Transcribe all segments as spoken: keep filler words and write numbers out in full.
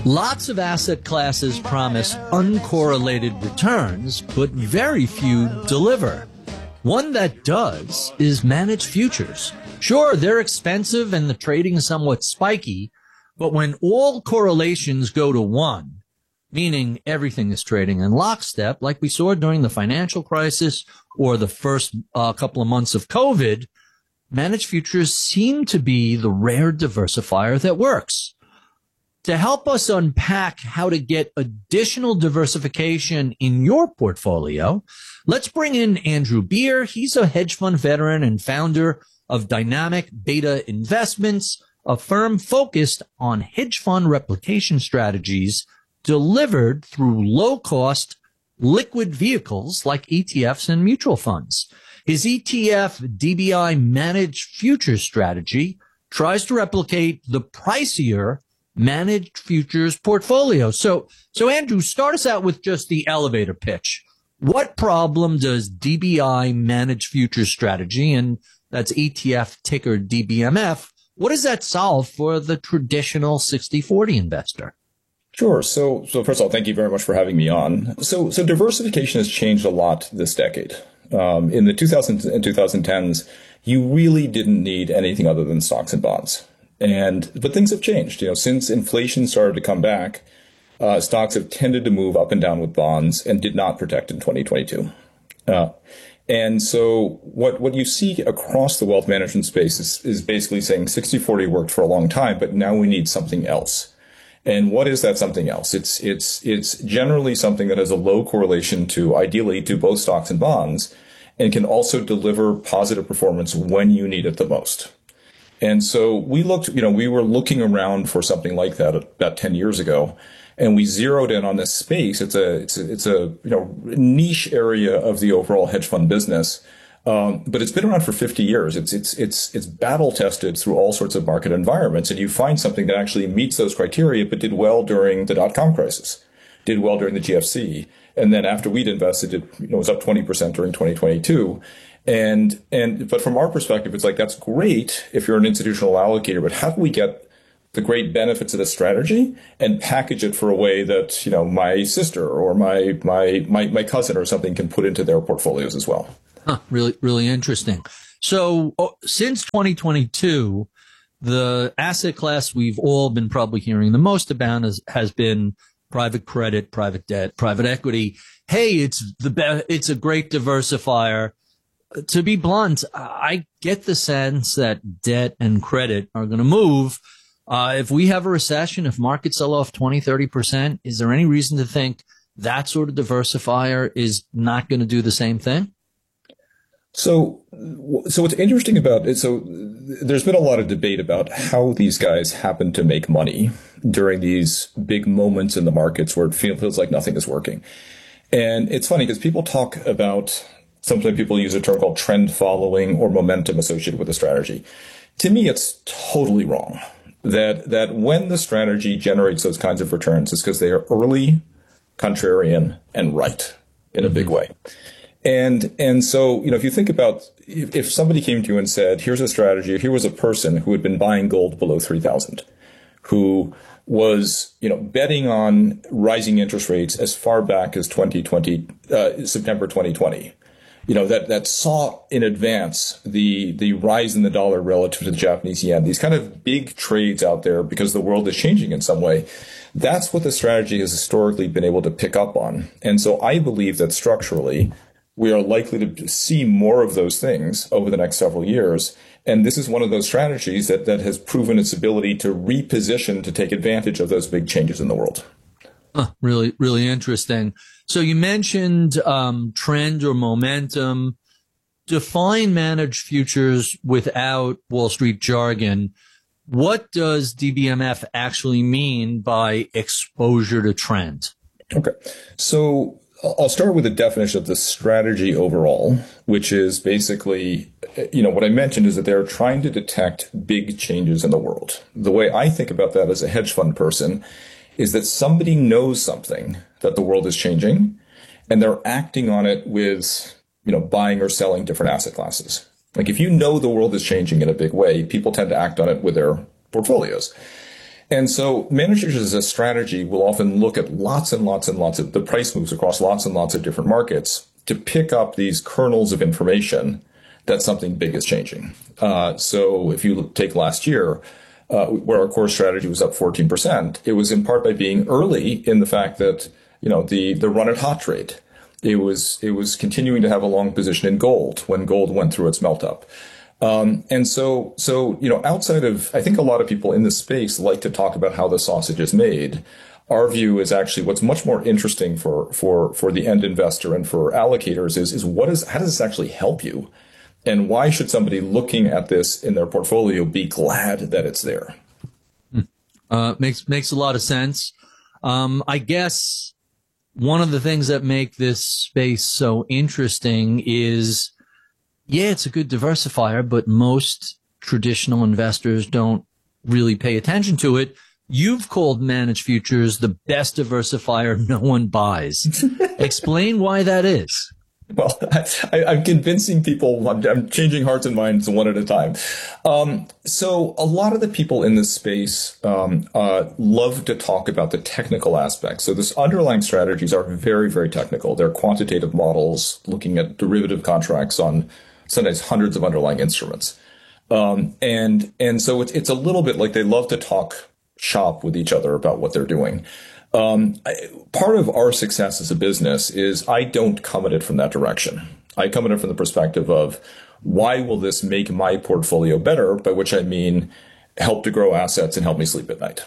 Lots of asset classes promise uncorrelated returns, but very few deliver. One that does is managed futures. Sure, they're expensive and the trading is somewhat spiky, but when all correlations go to one, meaning everything is trading in lockstep, like we saw during the financial crisis or the first uh, couple of months of COVID, managed futures seem to be the rare diversifier that works. To help us unpack how to get additional diversification in your portfolio, let's bring in Andrew Beer. He's a hedge fund veteran and founder of Dynamic Beta Investments, a firm focused on hedge fund replication strategies delivered through low-cost liquid vehicles like E T Fs and mutual funds. His E T F D B I managed futures strategy tries to replicate the pricier managed futures portfolio. So, so Andrew, start us out with just the elevator pitch. What problem does D B I managed futures strategy, and that's E T F ticker D B M F, what does that solve for the traditional sixty forty investor? Sure. So, so first of all, thank you very much for having me on. So, so diversification has changed a lot this decade. Um, in the two thousands and twenty tens, you really didn't need anything other than stocks and bonds. And, but things have changed. You know, since inflation started to come back, uh, stocks have tended to move up and down with bonds and did not protect in twenty twenty-two. Uh, and so what, what you see across the wealth management space is, is basically saying sixty forty worked for a long time, but now we need something else. And what is that something else? It's, it's, it's generally something that has a low correlation to, ideally, to both stocks and bonds, and can also deliver positive performance when you need it the most. And so we looked, you know, we were looking around for something like that about ten years ago, and we zeroed in on this space. It's a, it's a, it's a, you know, niche area of the overall hedge fund business. Um, but it's been around for fifty years. It's, it's, it's, it's battle tested through all sorts of market environments. And you find something that actually meets those criteria, but did well during the dot-com crisis, did well during the G F C. And then after we'd invested, it, you know, was up twenty percent during twenty twenty-two. And, and, but from our perspective, it's like, that's great if you're an institutional allocator, but how do we get the great benefits of the strategy and package it for a way that, you know, my sister or my, my, my, my cousin or something can put into their portfolios as well? Huh, really, really interesting. So oh, since twenty twenty-two, the asset class we've all been probably hearing the most about is, has been private credit, private debt, private equity. Hey, it's the be- it's a great diversifier. To be blunt, I get the sense that debt and credit are going to move. Uh, if we have a recession, if markets sell off twenty, thirty percent, is there any reason to think that sort of diversifier is not going to do the same thing? So, so what's interesting about it, so there's been a lot of debate about how these guys happen to make money during these big moments in the markets where it feels like nothing is working. And it's funny because people talk about, sometimes people use a term called trend following or momentum associated with a strategy. To me, it's totally wrong. That, that when the strategy generates those kinds of returns, it's because they are early, contrarian, and right in a big way. And, and so, you know, if you think about, if, if somebody came to you and said, here's a strategy, here was a person who had been buying gold below three thousand, who was, you know, betting on rising interest rates as far back as twenty twenty, uh, September twenty twenty, you know, that, that saw in advance the, the rise in the dollar relative to the Japanese yen, these kind of big trades out there because the world is changing in some way. That's what the strategy has historically been able to pick up on. And so I believe that structurally, we are likely to see more of those things over the next several years. And this is one of those strategies that, that has proven its ability to reposition to take advantage of those big changes in the world. Huh, really, really interesting. So you mentioned um, trend or momentum. Define managed futures without Wall Street jargon. What does D B M F actually mean by exposure to trend? Okay. So I'll start with a definition of the strategy overall, which is basically, you know, what I mentioned is that they're trying to detect big changes in the world. The way I think about that as a hedge fund person is that somebody knows something, that the world is changing, and they're acting on it with, you know, buying or selling different asset classes. Like if you know the world is changing in a big way, people tend to act on it with their portfolios. And so managers as a strategy will often look at lots and lots and lots of the price moves across lots and lots of different markets to pick up these kernels of information that something big is changing. Uh, so if you take last year, uh, where our core strategy was up fourteen percent, it was in part by being early in the fact that, you know, the, the run at hot trade. It was, it was continuing to have a long position in gold when gold went through its melt up. Um, and so, so, you know, outside of, I think a lot of people in this space like to talk about how the sausage is made. Our view is actually what's much more interesting for, for, for the end investor and for allocators is, is what is, how does this actually help you? And why should somebody looking at this in their portfolio be glad that it's there? Uh, makes, makes a lot of sense. Um, I guess one of the things that make this space so interesting is, yeah, it's a good diversifier, but most traditional investors don't really pay attention to it. You've called managed futures the best diversifier no one buys. Explain why that is. Well, I, I'm convincing people, I'm, I'm changing hearts and minds one at a time. Um, so a lot of the people in this space um, uh, love to talk about the technical aspects. So this underlying strategies are very, very technical. They're quantitative models looking at derivative contracts on sometimes hundreds of underlying instruments. Um, and and so it's, it's a little bit like they love to talk shop with each other about what they're doing. Um, I, part of our success as a business is I don't come at it from that direction. I come at it from the perspective of why will this make my portfolio better, by which I mean help to grow assets and help me sleep at night.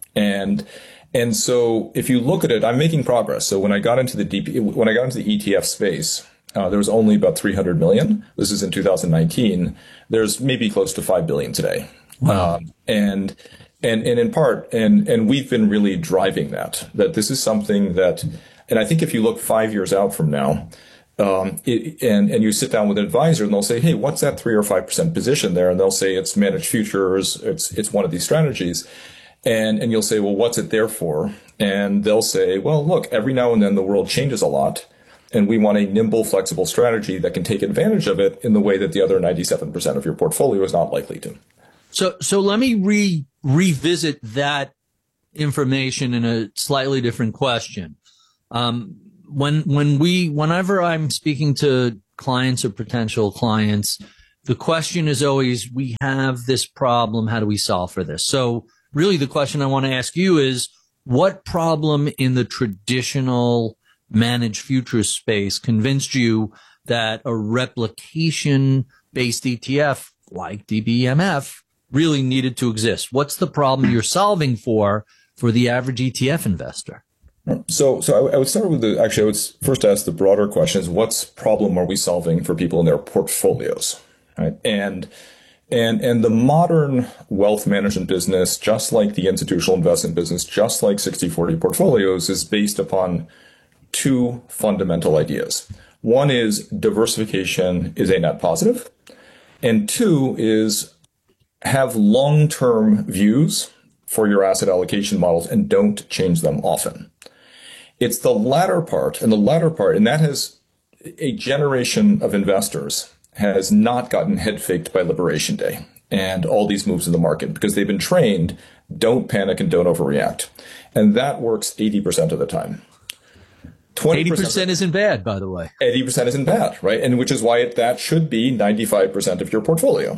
And and so if you look at it, I'm making progress. So when I got into the D P, when I got into the E T F space, uh, there was only about three hundred million. This is in two thousand nineteen. There's maybe close to five billion today. Wow. Um, and And, and in part, and, and we've been really driving that, that this is something that, and I think if you look five years out from now, um, it, and, and you sit down with an advisor and they'll say, hey, what's that three or five percent position there? And they'll say it's managed futures. It's, it's one of these strategies. And, and you'll say, well, what's it there for? And they'll say, well, look, every now and then the world changes a lot. And we want a nimble, flexible strategy that can take advantage of it in the way that the other ninety-seven percent of your portfolio is not likely to. So, so let me re, revisit that information in a slightly different question. Um, when, when we, whenever I'm speaking to clients or potential clients, the question is always, we have this problem. How do we solve for this? So really the question I want to ask you is, what problem in the traditional managed futures space convinced you that a replication based E T F like D B M F really needed to exist? What's the problem you're solving for for the average E T F investor? So, so I, I would start with the, actually, I would first ask the broader question is, what's problem are we solving for people in their portfolios, right? And, and, and the modern wealth management business, just like the institutional investment business, just like sixty forty portfolios, is based upon two fundamental ideas. One is diversification is a net positive, and two is have long-term views for your asset allocation models and don't change them often. It's the latter part, and the latter part, and that has a generation of investors has not gotten head faked by Liberation Day and all these moves in the market because they've been trained, don't panic and don't overreact. And that works eighty percent of the time. eighty percent isn't bad, by the way. eighty percent isn't bad, right? And which is why it, that should be ninety-five percent of your portfolio.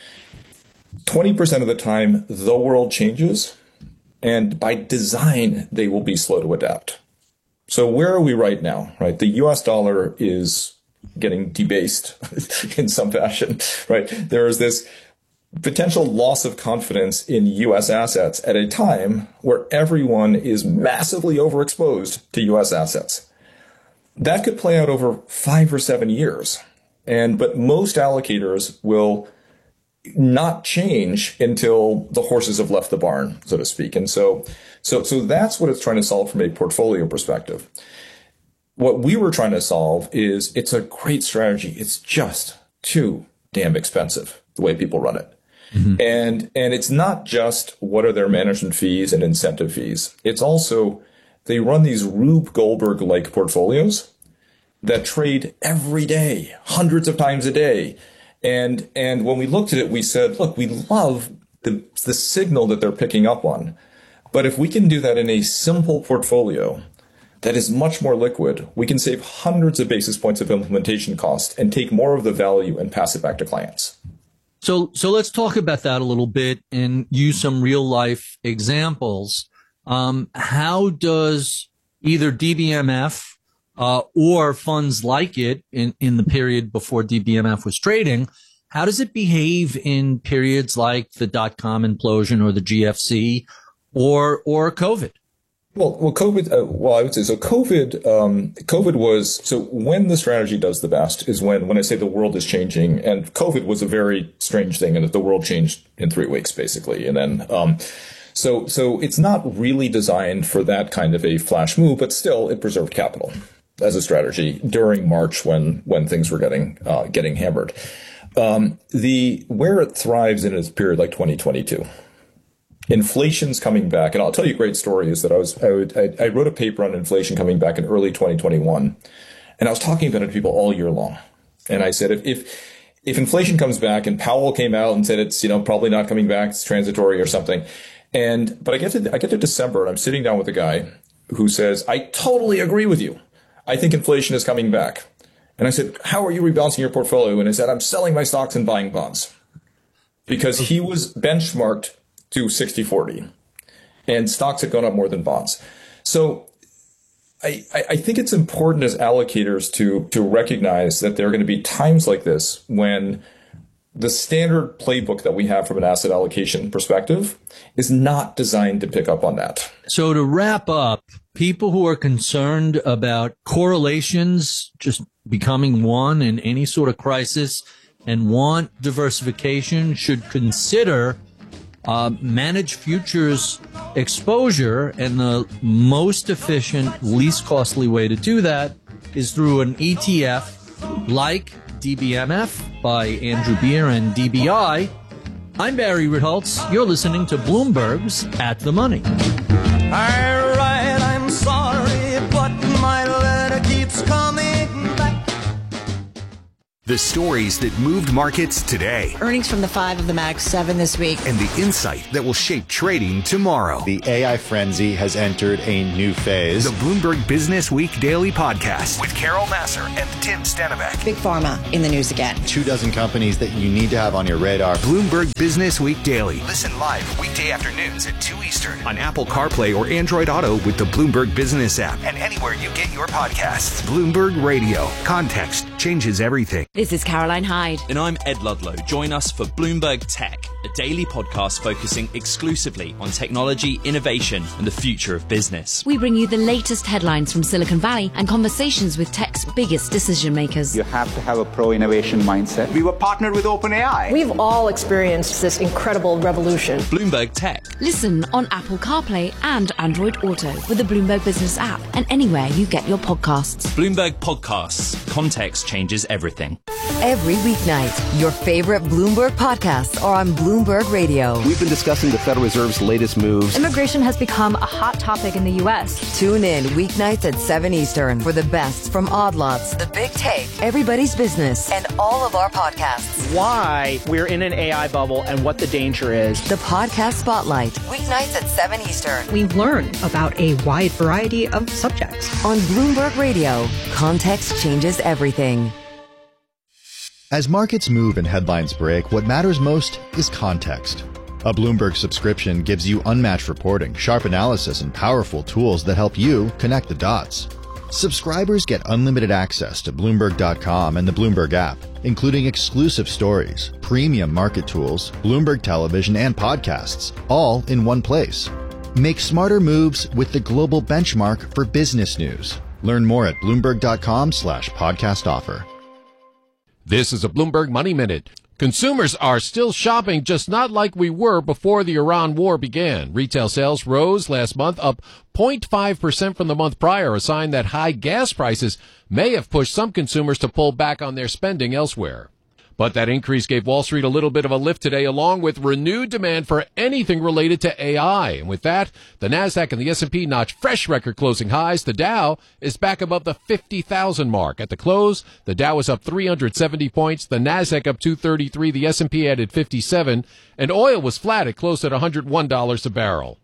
twenty percent of the time, the world changes, and by design, they will be slow to adapt. So where are we right now, right? The U S dollar is getting debased in some fashion, right? There is this potential loss of confidence in U S assets at a time where everyone is massively overexposed to U S assets. That could play out over five or seven years. And, but most allocators will not change until the horses have left the barn, so to speak. And so, so, so that's what it's trying to solve from a portfolio perspective. What we were trying to solve is it's a great strategy. It's just too damn expensive the way people run it. Mm-hmm. And, and it's not just what are their management fees and incentive fees. It's also they run these Rube Goldberg-like portfolios that trade every day, hundreds of times a day. And, and when we looked at it, we said, look, we love the, the signal that they're picking up on. But if we can do that in a simple portfolio that is much more liquid, we can save hundreds of basis points of implementation cost and take more of the value and pass it back to clients. So, so let's talk about that a little bit and use some real life examples. Um, how does either D B M F, uh, or funds like it in, in the period before D B M F was trading, how does it behave in periods like the dot-com implosion or the G F C or, or COVID? Well, well, COVID, uh, well, I would say, so COVID, um, COVID was, so when the strategy does the best is when, when I say the world is changing, and COVID was a very strange thing, and that the world changed in three weeks, basically. And then, um, so, so it's not really designed for that kind of a flash move, but still it preserved capital as a strategy during March when, when things were getting, uh, getting hammered. Um, the, where it thrives in a period like twenty twenty-two. Inflation's coming back, and I'll tell you a great story is that I was I, would, I, I wrote a paper on inflation coming back in early twenty twenty-one, and I was talking about it to people all year long. And I said, if if if inflation comes back, and Powell came out and said it's you know probably not coming back, it's transitory or something, and but I get to I get to December and I'm sitting down with a guy who says, I totally agree with you. I think inflation is coming back. And I said, how are you rebalancing your portfolio? And he said, I'm selling my stocks and buying bonds, because he was benchmarked to sixty forty, and stocks had gone up more than bonds. So I, I think it's important as allocators to, to recognize that there are going to be times like this when the standard playbook that we have from an asset allocation perspective is not designed to pick up on that. So to wrap up, people who are concerned about correlations just becoming one in any sort of crisis and want diversification should consider Uh, manage futures exposure, and the most efficient, least costly way to do that is through an E T F like D B M F by Andrew Beer and D B I. I'm Barry Ritholtz. You're listening to Bloomberg's At the Money. I write, I'm sorry, but my letter keeps coming back. The stories that moved markets today. Earnings from the five of the Mag seven this week. And the insight that will shape trading tomorrow. The A I frenzy has entered a new phase. The Bloomberg Business Week Daily Podcast with Carol Massar and Tim Stenbeck. Big Pharma in the news again. Two dozen companies that you need to have on your radar. Bloomberg Business Week Daily. Listen live weekday afternoons at two Eastern on Apple CarPlay or Android Auto with the Bloomberg Business app and anywhere you get your podcasts. Bloomberg Radio. Context changes everything. This is Caroline Hyde. And I'm Ed Ludlow. Join us for Bloomberg Tech, a daily podcast focusing exclusively on technology, innovation, and the future of business. We bring you the latest headlines from Silicon Valley and conversations with tech's biggest decision makers. You have to have a pro-innovation mindset. We were partnered with OpenAI. We've all experienced this incredible revolution. Bloomberg Tech. Listen on Apple CarPlay and Android Auto with the Bloomberg Business app and anywhere you get your podcasts. Bloomberg Podcasts. Context changes everything. Every weeknight, your favorite Bloomberg podcasts are on Bloomberg Radio. We've been discussing the Federal Reserve's latest moves. Immigration has become a hot topic in the U S. Tune in weeknights at seven Eastern for the best from Odd Lots, The Big Take, Everybody's Business, and all of our podcasts. Why we're in an A I bubble and what the danger is. The Podcast Spotlight, weeknights at seven Eastern. We learn about a wide variety of subjects. On Bloomberg Radio, context changes everything. As markets move and headlines break, what matters most is context. A Bloomberg subscription gives you unmatched reporting, sharp analysis, and powerful tools that help you connect the dots. Subscribers get unlimited access to Bloomberg dot com and the Bloomberg app, including exclusive stories, premium market tools, Bloomberg television, and podcasts, all in one place. Make smarter moves with the global benchmark for business news. Learn more at Bloomberg dot com slash podcast offer. This is a Bloomberg Money Minute. Consumers are still shopping, just not like we were before the Iran war began. Retail sales rose last month, up zero point five percent from the month prior, a sign that high gas prices may have pushed some consumers to pull back on their spending elsewhere. But that increase gave Wall Street a little bit of a lift today, along with renewed demand for anything related to A I. And with that, the NASDAQ and the S and P notch fresh record closing highs. The Dow is back above the fifty thousand mark. At the close, the Dow was up three hundred seventy points, the NASDAQ up two thirty-three, the S and P added fifty-seven, and oil was flat at close at one hundred one dollars a barrel.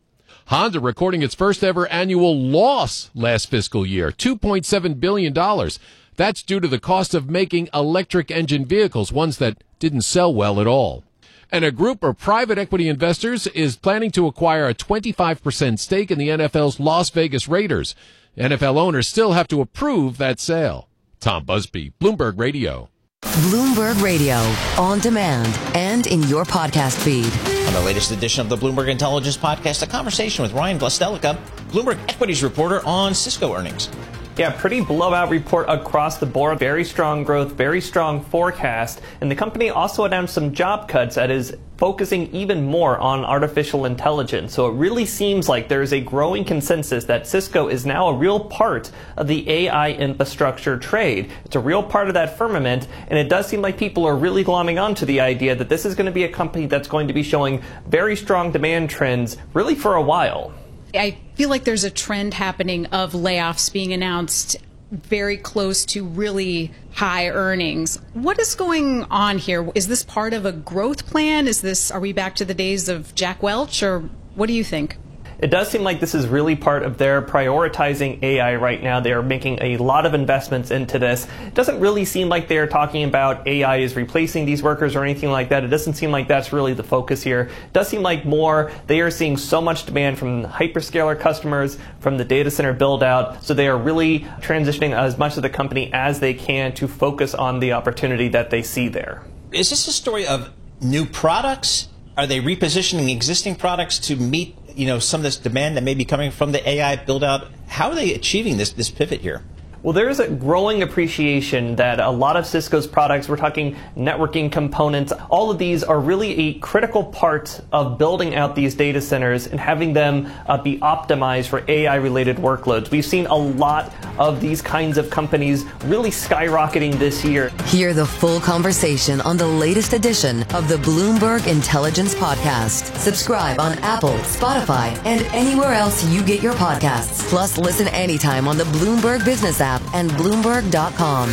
Honda recording its first ever annual loss last fiscal year, two point seven billion dollars. That's due to the cost of making electric engine vehicles, ones that didn't sell well at all. And a group of private equity investors is planning to acquire a twenty-five percent stake in the N F L's Las Vegas Raiders. N F L owners still have to approve that sale. Tom Busby, Bloomberg Radio. Bloomberg Radio, on demand and in your podcast feed. On the latest edition of the Bloomberg Intelligence Podcast, a conversation with Ryan Vlastelica, Bloomberg Equities reporter on Cisco earnings. Yeah, pretty blowout report across the board. Very strong growth, very strong forecast. And the company also announced some job cuts that is focusing even more on artificial intelligence. So it really seems like there is a growing consensus that Cisco is now a real part of the A I infrastructure trade. It's a real part of that firmament, and it does seem like people are really glomming onto the idea that this is going to be a company that's going to be showing very strong demand trends really for a while. I feel like there's a trend happening of layoffs being announced very close to really high earnings. What is going on here? Is this part of a growth plan? Is this, are we back to the days of Jack Welch, or what do you think? It does seem like this is really part of their prioritizing A I right now. They are making a lot of investments into this. It doesn't really seem like they're talking about A I is replacing these workers or anything like that. It doesn't seem like that's really the focus here. It does seem like more they are seeing so much demand from hyperscaler customers, from the data center build out. So they are really transitioning as much of the company as they can to focus on the opportunity that they see there. Is this a story of new products? Are they repositioning existing products to meet, you know, some of this demand that may be coming from the A I build out? How are they achieving this this pivot here? Well, there's a growing appreciation that a lot of Cisco's products, we're talking networking components, all of these are really a critical part of building out these data centers and having them uh, be optimized for A I-related workloads. We've seen a lot of these kinds of companies really skyrocketing this year. Hear the full conversation on the latest edition of the Bloomberg Intelligence Podcast. Subscribe on Apple, Spotify, and anywhere else you get your podcasts. Plus, listen anytime on the Bloomberg Business app and Bloomberg dot com.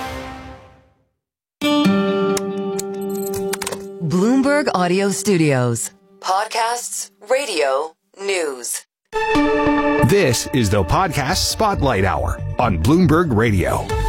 Bloomberg Audio Studios. Podcasts, radio, news. This is the Podcast Spotlight Hour on Bloomberg Radio.